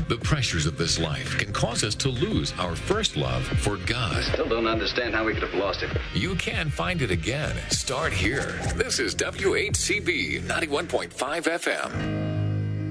The pressures of this life can cause us to lose our first love for God. Still don't understand how we could have lost it. You can find it again. Start here. This is WHCB 91.5 FM.